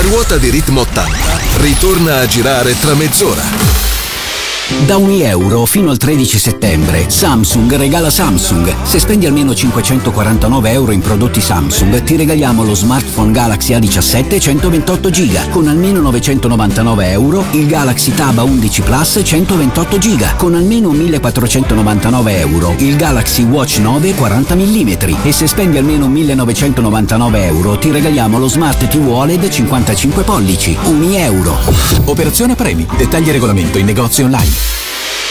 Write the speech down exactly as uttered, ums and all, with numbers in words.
ruota di ritmo ottanta ritorna a girare tra mezz'ora. Da un euro fino al tredici settembre Samsung regala Samsung. Se spendi almeno cinquecentoquarantanove euro in prodotti Samsung ti regaliamo lo smartphone Galaxy A diciassette centoventotto giga. Con almeno novecentonovantanove euro il Galaxy Tab A undici Plus centoventotto giga. Con almeno millequattrocentonovantanove euro il Galaxy Watch nove quaranta millimetri. E se spendi almeno millenovecentonovantanove euro ti regaliamo lo Smart T V O L E D cinquantacinque pollici. Un euro. Operazione premi. Dettagli e regolamento in negozio online.